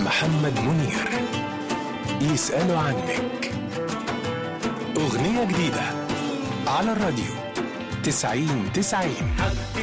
محمد منير. يسألوا عنك. أغنية جديدة على الراديو 90-90.